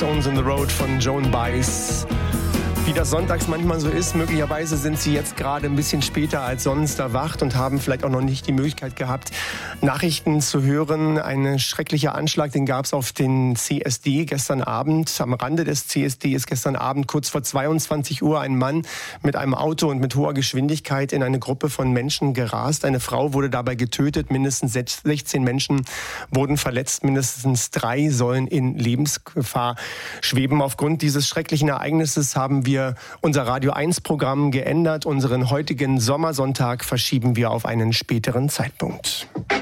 Stones in the Road von Joan Baez. Wie das sonntags manchmal so ist, möglicherweise sind Sie jetzt gerade ein bisschen später als sonst erwacht und haben vielleicht auch noch nicht die Möglichkeit gehabt, Nachrichten zu hören. Ein schrecklicher Anschlag, den gab es auf den CSD gestern Abend. Am Rande des CSD ist gestern Abend kurz vor 22 Uhr ein Mann mit einem Auto und mit hoher Geschwindigkeit in eine Gruppe von Menschen gerast. Eine Frau wurde dabei getötet, mindestens 16 Menschen wurden verletzt, mindestens 3 sollen in Lebensgefahr schweben. Aufgrund dieses schrecklichen Ereignisses haben wir unser Radio 1 Programm geändert. Unseren heutigen Sommersonntag verschieben wir auf einen späteren Zeitpunkt.